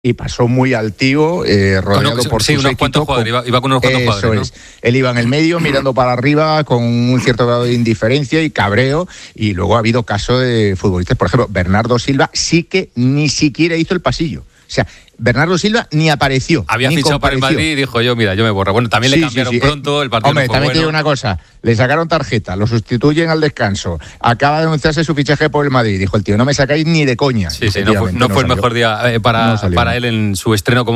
y pasó muy altivo, rodeado por sí, su unos cuantos jugadores, iba con unos cuantos jugadores, eso es. Él iba en el medio, mirando para arriba, con un cierto grado de indiferencia y cabreo, y luego ha habido casos de futbolistas, por ejemplo, Bernardo Silva sí que ni siquiera hizo el pasillo. O sea, Bernardo Silva ni apareció. Había ni fichado para el Madrid y dijo yo me borro. Bueno, también le cambiaron pronto, el partido Hombre, no fue también bueno. te digo una cosa, le sacaron tarjeta, lo sustituyen al descanso, acaba de anunciarse su fichaje por el Madrid. Dijo el tío, no me sacáis ni de coña. Sí, no fue el mejor día para él en su estreno como